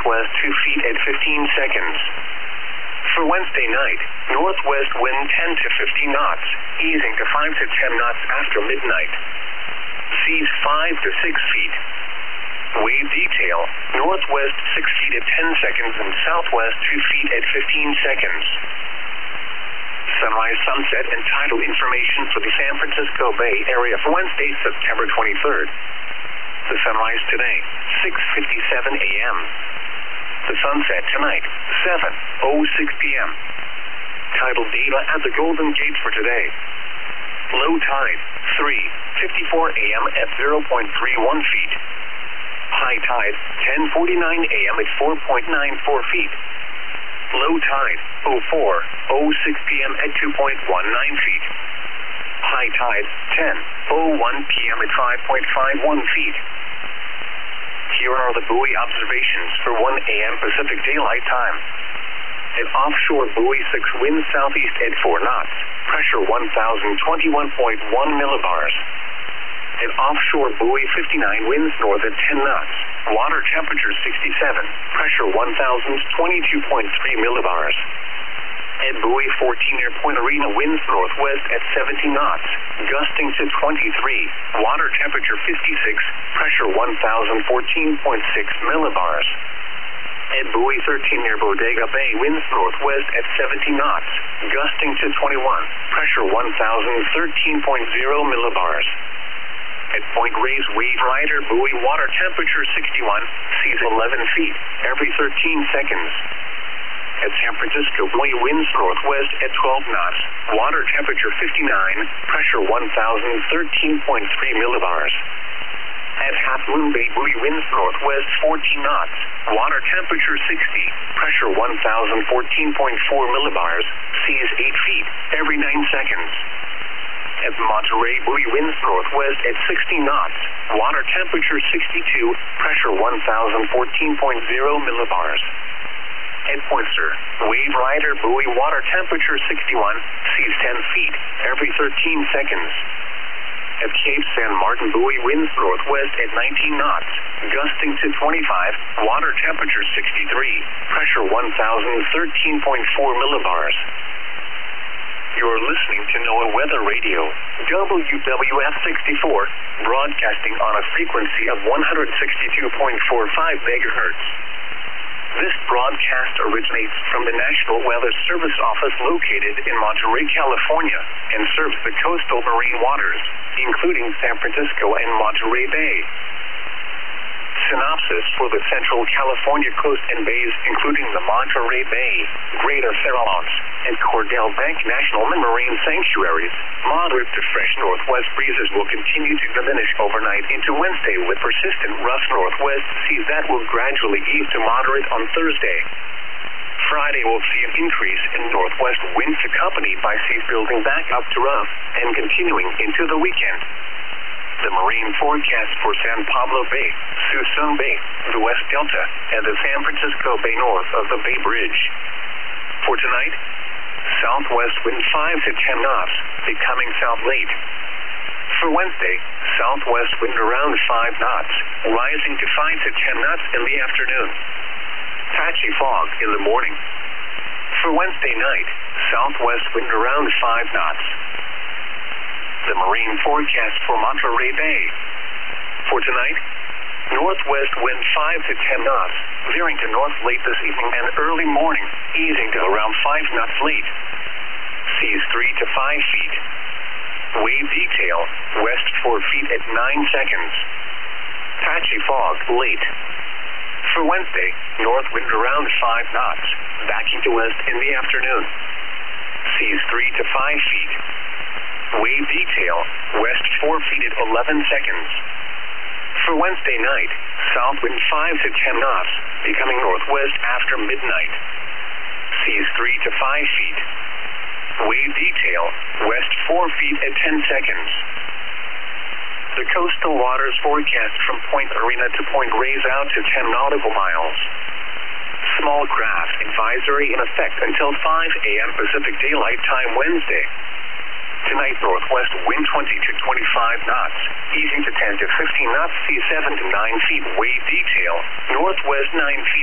northwest 2 feet at 15 seconds. For Wednesday night, northwest wind 10 to 15 knots, easing to 5 to 10 knots after midnight. Seas 5 to 6 feet. Wave detail, northwest 6 feet at 10 seconds and southwest 2 feet at 15 seconds. Sunrise, sunset, and tidal information for the San Francisco Bay Area for Wednesday, September 23rd. The sunrise today, 6:57 a.m. The sunset tonight, 7:06 p.m. Tidal data at the Golden Gate for today. Low tide, 3:54 a.m. at 0.31 feet. High tide, 10:49 a.m. at 4.94 feet. Low tide, 04:06 p.m. at 2.19 feet. High tide, 10:01 p.m. at 5.51 feet. Here are the buoy observations for 1 a.m. Pacific Daylight Time. At offshore buoy 6, wind southeast at 4 knots, pressure 1,021.1 millibars. At offshore buoy 59, winds north at 10 knots, water temperature 67, pressure 1,022.3 millibars. At buoy 14 near Point Arena, winds northwest at 17 knots, gusting to 23, water temperature 56, pressure 1,014.6 millibars. At buoy 13 near Bodega Bay, winds northwest at 17 knots, gusting to 21, pressure 1,013.0 millibars. At Point Reyes, wave rider buoy, water temperature 61, seas 11 feet every 13 seconds. At San Francisco, buoy, winds northwest at 12 knots, water temperature 59, pressure 1,013.3 millibars. At Half Moon Bay, buoy, winds northwest 14 knots, water temperature 60, pressure 1,014.4 millibars, seas 8 feet every 9 seconds. At Monterey, buoy, winds northwest at 60 knots, water temperature 62, pressure 1,014.0 millibars. At Pointer, wave rider buoy, water temperature 61, seas 10 feet every 13 seconds. At Cape San Martin, buoy, winds northwest at 19 knots, gusting to 25, water temperature 63, pressure 1,013.4 millibars. You're listening to NOAA Weather Radio, WWF 64, broadcasting on a frequency of 162.45 megahertz. This broadcast originates from the National Weather Service Office located in Monterey, California, and serves the coastal marine waters, including San Francisco and Monterey Bay. Synopsis for the Central California coast and bays, including the Monterey Bay, Greater Farallones, and Cordell Bank National Marine Sanctuaries. Moderate to fresh northwest breezes will continue to diminish overnight into Wednesday with persistent rough northwest seas that will gradually ease to moderate on Thursday. Friday will see an increase in northwest winds accompanied by seas building back up to rough and continuing into the weekend. The marine forecast for San Pablo Bay, Suisun Bay, the West Delta, and the San Francisco Bay north of the Bay Bridge. For tonight, southwest wind 5 to 10 knots, becoming south late. For Wednesday, southwest wind around 5 knots, rising to 5 to 10 knots in the afternoon. Patchy fog in the morning. For Wednesday night, southwest wind around 5 knots. The marine forecast for Monterey Bay. For tonight, northwest wind 5 to 10 knots, veering to north late this evening and early morning, easing to around 5 knots late. Seas 3 to 5 feet. Wave detail, west 4 feet at 9 seconds. Patchy fog late. For Wednesday, north wind around 5 knots, backing to west in the afternoon. Seas 3 to 5 feet. Wave detail, west 4 feet at 11 seconds. For Wednesday night, south wind 5 to 10 knots, becoming northwest after midnight. Seas 3 to 5 feet. Wave detail, west 4 feet at 10 seconds. The coastal waters forecast from Point Arena to Point Reyes out to 10 nautical miles. Small craft advisory in effect until 5 a.m. Pacific Daylight Time Wednesday. Tonight, northwest wind 20 to 25 knots, easing to 10 to 15 knots, seas 7 to 9 feet, wave detail, northwest 9 feet.